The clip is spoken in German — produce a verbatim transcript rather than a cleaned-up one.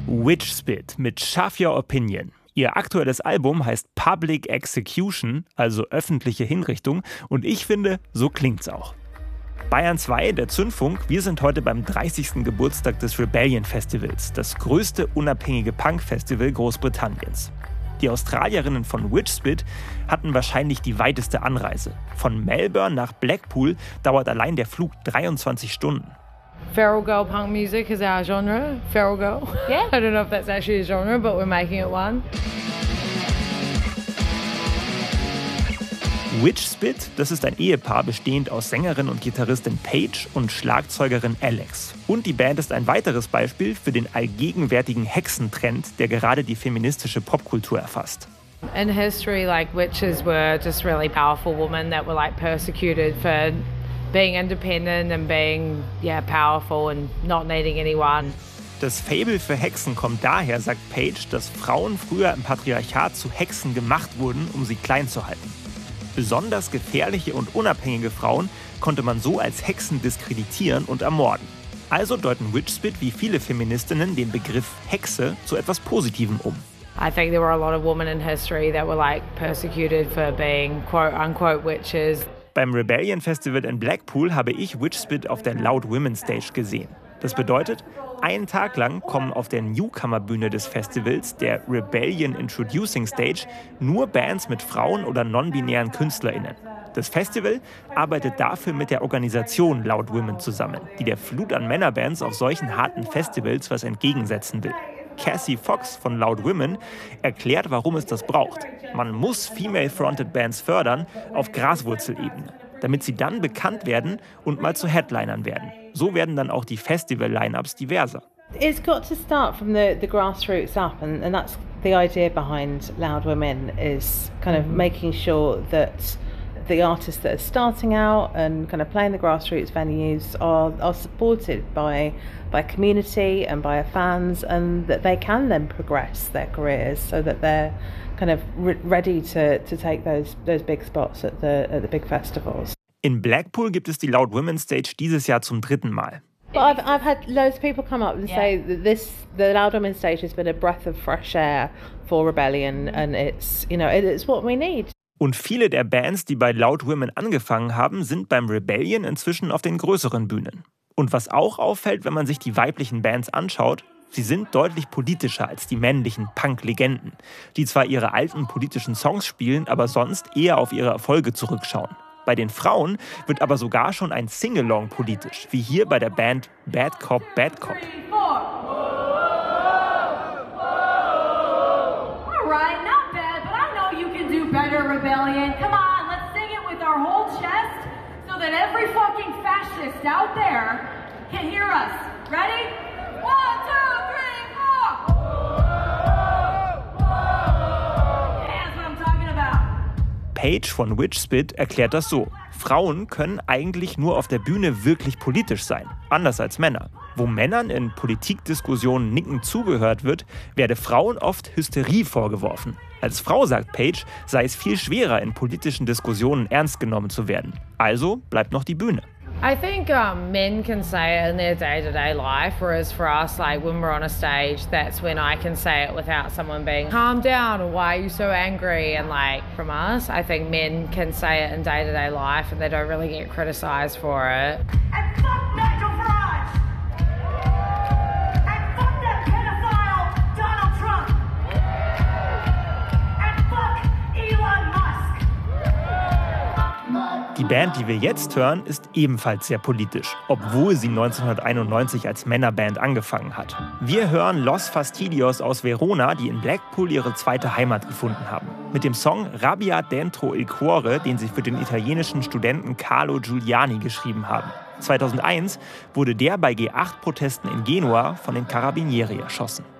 Witchspit mit Shove Your Opinion. Ihr aktuelles Album heißt Public Execution, also öffentliche Hinrichtung, und ich finde, so klingt's auch. Bayern zwei, der Zündfunk, wir sind heute beim dreißigsten Geburtstag des Rebellion Festivals, das größte unabhängige Punk-Festival Großbritanniens. Die Australierinnen von Witchspit hatten wahrscheinlich die weiteste Anreise. Von Melbourne nach Blackpool dauert allein der Flug dreiundzwanzig Stunden. Feral girl punk music is our genre. Feral girl. Yeah. I don't know if that's actually a genre, but we're making it one. Witchspit, das ist ein Ehepaar bestehend aus Sängerin und Gitarristin Paige und Schlagzeugerin Alex. Und die Band ist ein weiteres Beispiel für den allgegenwärtigen Hexentrend, der gerade die feministische Popkultur erfasst. In history, like witches were just really powerful women that were like persecuted for being independent and being yeah powerful and not needing anyone. Das Faible für Hexen kommt daher, sagt Paige, dass Frauen früher im Patriarchat zu Hexen gemacht wurden, um sie klein zu halten. Besonders gefährliche und unabhängige Frauen konnte man so als Hexen diskreditieren und ermorden. Also deuten Witchspit wie viele Feministinnen den Begriff Hexe zu etwas Positivem um. I think there were a lot of women in history that were like persecuted for being quote unquote witches. Beim Rebellion Festival in Blackpool habe ich Witchspit auf der Loud Women Stage gesehen. Das bedeutet, einen Tag lang kommen auf der Newcomer-Bühne des Festivals, der Rebellion Introducing Stage, nur Bands mit Frauen oder non-binären KünstlerInnen. Das Festival arbeitet dafür mit der Organisation Loud Women zusammen, die der Flut an Männerbands auf solchen harten Festivals was entgegensetzen will. Cassie Fox von Loud Women erklärt, warum es das braucht. Man muss female-fronted Bands fördern auf Graswurzelebene, damit sie dann bekannt werden und mal zu Headlinern werden. So werden dann auch die Festival-Lineups diverser. It's got to start from the, the grassroots up, and, and that's the idea behind Loud Women, is kind of making sure that the artists that are starting out and kind of playing the grassroots venues are, are supported by by community and by fans, and that they can then progress their careers so that they're kind of re- ready to to take those those big spots at the at the big festivals. In Blackpool gibt es die Loud Women Stage dieses Jahr zum dritten Mal. But I've I've had loads of people come up and yeah. say that this the Loud Women Stage has been a breath of fresh air for Rebellion, and it's you know it's what we need. Und viele der Bands, die bei Loud Women angefangen haben, sind beim Rebellion inzwischen auf den größeren Bühnen. Und was auch auffällt, wenn man sich die weiblichen Bands anschaut, sie sind deutlich politischer als die männlichen Punk-Legenden, die zwar ihre alten politischen Songs spielen, aber sonst eher auf ihre Erfolge zurückschauen. Bei den Frauen wird aber sogar schon ein Singalong politisch, wie hier bei der Band Bad Cop, Bad Cop. Better Rebellion. Come on, let's sing it with our whole chest so that every fucking fascist out there can hear us. Ready? One, two, three, four. Yeah, that's what I'm talking about. Paige von Witchspit erklärt das so. Frauen können eigentlich nur auf der Bühne wirklich politisch sein, anders als Männer. Wo Männern in Politikdiskussionen nickend zugehört wird, werde Frauen oft Hysterie vorgeworfen. Als Frau, sagt Paige, sei es viel schwerer, in politischen Diskussionen ernst genommen zu werden. Also bleibt noch die Bühne. I think um, men can say it in their day-to-day life, whereas for us, like when we're on a stage, that's when I can say it without someone being, calm down, or why are you so angry? And like from us, I think men can say it in day-to-day life and they don't really get criticized for it. And fuck Nigel Farage! And fuck that pedophile Donald Trump! And fuck Elon Musk! Die Band, die wir jetzt hören, ist ebenfalls sehr politisch, obwohl sie neunzehnhunderteinundneunzig als Männerband angefangen hat. Wir hören Los Fastidios aus Verona, die in Blackpool ihre zweite Heimat gefunden haben. Mit dem Song Rabbia dentro il cuore, den sie für den italienischen Studenten Carlo Giuliani geschrieben haben. zweitausendeins wurde der bei G acht Protesten in Genua von den Carabinieri erschossen.